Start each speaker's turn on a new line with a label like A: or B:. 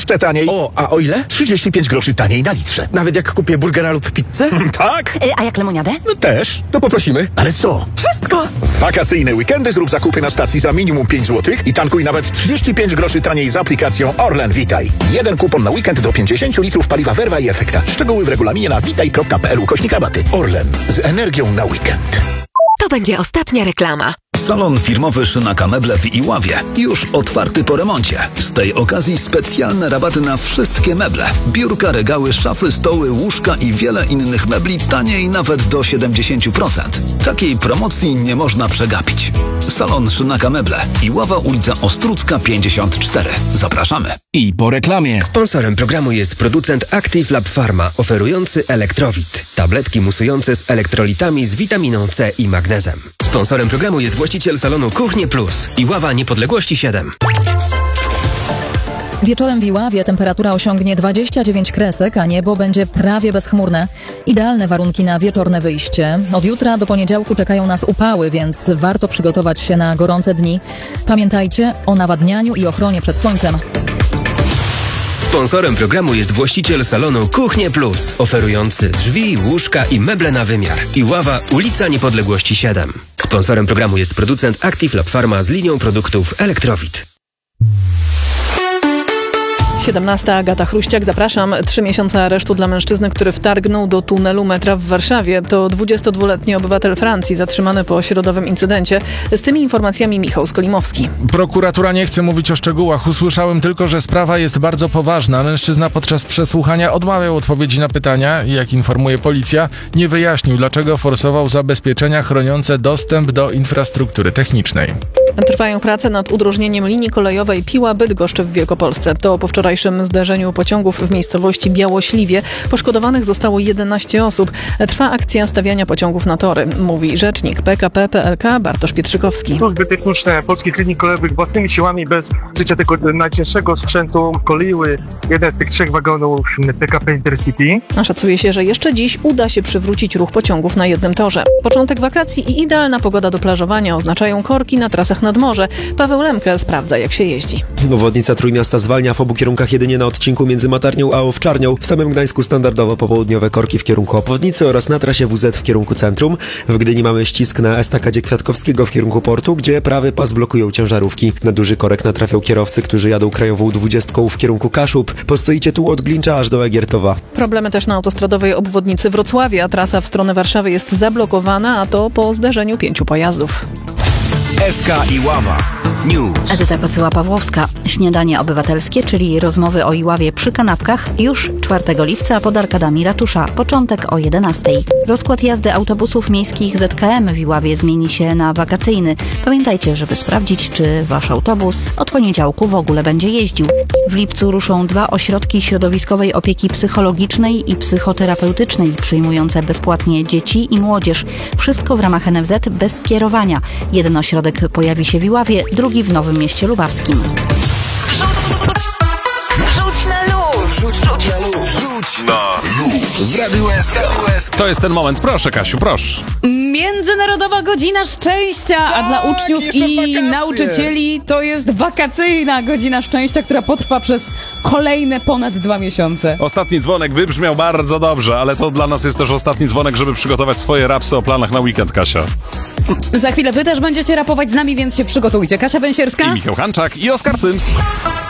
A: jeszcze taniej.
B: A o ile?
A: 35 groszy taniej na litrze.
B: Nawet jak kupię burgera lub pizzę?
A: Tak?
C: A jak lemoniadę?
A: No też.
B: To poprosimy.
A: Ale co?
C: Wszystko!
A: W wakacyjne weekendy zrób zakupy na stacji za minimum 5 zł i tankuj nawet 35 groszy taniej z aplikacją Orlen Witaj. Jeden kupon na weekend do 50 litrów paliwa Verva i Efekta. Szczegóły w regulaminie na witaj.pl/rabaty. Orlen. Z energią na weekend.
D: To będzie ostatnia reklama.
E: Salon firmowy Szynaka Meble w Iławie. Już otwarty po remoncie. Z tej okazji specjalne rabaty na wszystkie meble. Biurka, regały, szafy, stoły, łóżka i wiele innych mebli taniej nawet do 70%. Takiej promocji nie można przegapić. Salon Szynaka Meble. Iława, ulica Ostrucka 54. Zapraszamy.
F: I po reklamie.
B: Sponsorem programu jest producent Active Lab Pharma, oferujący Elektrowit. Tabletki musujące z elektrolitami z witaminą C i magnezem. Sponsorem programu jest właściciel salonu Kuchnie Plus. Iława Niepodległości 7.
G: Wieczorem w Iławie temperatura osiągnie 29 kresek, a niebo będzie prawie bezchmurne. Idealne warunki na wieczorne wyjście. Od jutra do poniedziałku czekają nas upały, więc warto przygotować się na gorące dni. Pamiętajcie o nawadnianiu i ochronie przed słońcem.
B: Sponsorem programu jest właściciel salonu Kuchnie Plus, oferujący drzwi, łóżka i meble na wymiar. Iława, ulica Niepodległości 7. Sponsorem programu jest producent Active Lab Pharma z linią produktów Elektrowit.
H: 17. Agata Chruściak, zapraszam. 3 miesiące aresztu dla mężczyzny, który wtargnął do tunelu metra w Warszawie. To 22-letni obywatel Francji zatrzymany po środowym incydencie. Z tymi informacjami Michał Skolimowski.
I: Prokuratura nie chce mówić o szczegółach. Usłyszałem tylko, że sprawa jest bardzo poważna. Mężczyzna podczas przesłuchania odmawiał odpowiedzi na pytania i, jak informuje policja, nie wyjaśnił, dlaczego forsował zabezpieczenia chroniące dostęp do infrastruktury technicznej.
H: Trwają prace nad udrożnieniem linii kolejowej Piła-Bydgoszcz w Wielkopolsce. To po wczorajszym zdarzeniu pociągów w miejscowości Białośliwie. Poszkodowanych zostało 11 osób. Trwa akcja stawiania pociągów na tory, mówi rzecznik PKP PLK Bartosz Pietrzykowski.
J: Służby techniczne polskich linii kolejowych własnymi siłami, bez użycia tego najcięższego sprzętu, koleiły jeden z tych 3 wagonów PKP Intercity.
H: A szacuje się, że jeszcze dziś uda się przywrócić ruch pociągów na jednym torze. Początek wakacji i idealna pogoda do plażowania oznaczają korki na trasach nad morze. Paweł Lemke sprawdza, jak się jeździ.
K: Obwodnica Trójmiasta zwalnia w obu kierunkach jedynie na odcinku między Matarnią a Owczarnią. W samym Gdańsku standardowo popołudniowe korki w kierunku obwodnicy oraz na trasie WZ w kierunku centrum. W Gdyni mamy ścisk na estakadzie Kwiatkowskiego w kierunku portu, gdzie prawy pas blokują ciężarówki. Na duży korek natrafią kierowcy, którzy jadą krajową 20 w kierunku Kaszub. Postoicie tu od Glincza aż do Egiertowa.
H: Problemy też na autostradowej obwodnicy Wrocławia. Trasa w stronę Warszawy jest zablokowana, a to po zderzeniu 5 pojazdów.
F: SK Iława News.
L: Edyta Kocyła-Pawłowska. Śniadanie obywatelskie, czyli rozmowy o Iławie przy kanapkach, już 4 lipca pod arkadami ratusza. Początek o 11. Rozkład jazdy autobusów miejskich ZKM w Iławie zmieni się na wakacyjny. Pamiętajcie, żeby sprawdzić, czy wasz autobus od poniedziałku w ogóle będzie jeździł. W lipcu ruszą 2 ośrodki środowiskowej opieki psychologicznej i psychoterapeutycznej, przyjmujące bezpłatnie dzieci i młodzież. Wszystko w ramach NFZ bez skierowania. Jeden ośrodek pojawi się w Iławie, drugi w Nowym Mieście Lubawskim.
D: Rzuć na luz! Rzuć na luz!
F: Rzuć na luz! W Radiu SK.
M: To jest ten moment. Proszę, Kasiu, proszę.
N: Międzynarodowa Godzina Szczęścia, a dla uczniów i nauczycieli to jest wakacyjna Godzina Szczęścia, która potrwa przez kolejne ponad 2 miesiące.
M: Ostatni dzwonek wybrzmiał bardzo dobrze, ale to dla nas jest też ostatni dzwonek, żeby przygotować swoje rapsy o planach na weekend, Kasia.
N: Za chwilę wy też będziecie rapować z nami, więc się przygotujcie. Kasia Węsierska
M: i Michał Hanczak i Oskar Cyms.